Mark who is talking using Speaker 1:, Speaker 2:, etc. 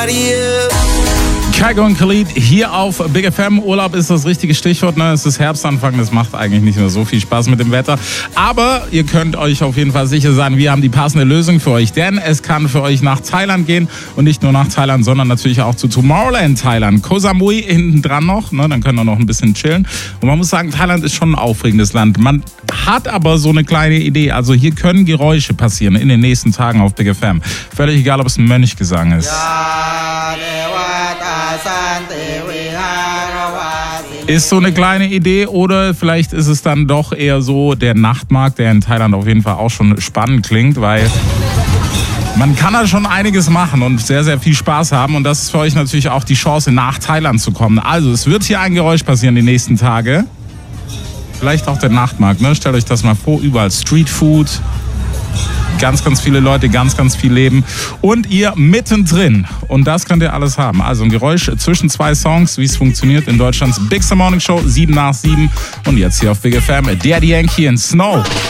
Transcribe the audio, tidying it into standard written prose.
Speaker 1: Kygo und Khalid hier auf Big FM. Urlaub ist das richtige Stichwort. Ne? Es ist Herbstanfang, das macht eigentlich nicht mehr so viel Spaß mit dem Wetter. Aber ihr könnt euch auf jeden Fall sicher sein, wir haben die passende Lösung für euch. Denn es kann für euch nach Thailand gehen. Und nicht nur nach Thailand, sondern natürlich auch zu Tomorrowland Thailand. Koh Samui hinten dran noch. Ne? Dann könnt ihr noch ein bisschen chillen. Und man muss sagen, Thailand ist schon ein aufregendes Land. Man hat aber so eine kleine Idee. Also hier können Geräusche passieren in den nächsten Tagen auf Big FM. Völlig egal, ob es ein Mönchgesang ist. Ist so eine kleine Idee oder vielleicht ist es dann doch eher so der Nachtmarkt, der in Thailand auf jeden Fall auch schon spannend klingt, weil man kann da schon einiges machen und sehr, sehr viel Spaß haben und das ist für euch natürlich auch die Chance, nach Thailand zu kommen. Also es wird hier ein Geräusch passieren die nächsten Tage. Vielleicht auch der Nachtmarkt, ne? Stellt euch das mal vor, überall Streetfood. Ganz, ganz viele Leute, ganz, ganz viel Leben. Und ihr mittendrin. Und das könnt ihr alles haben. Also ein Geräusch zwischen zwei Songs, wie es funktioniert in Deutschlands Big Morning Show, 7 nach 7. Und jetzt hier auf Big FM, Daddy Yankee and Snow.